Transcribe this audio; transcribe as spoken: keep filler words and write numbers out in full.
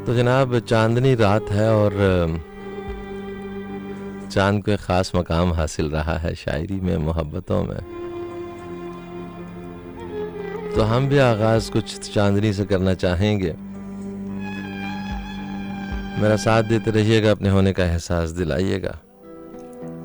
तो जनाब चांदनी रात है और चांद को एक ख़ास मकाम हासिल रहा है शायरी में, मोहब्बतों में। तो हम भी आगाज़ कुछ चांदनी से करना चाहेंगे। मेरा साथ देते रहिएगा, अपने होने का एहसास दिलाइएगा।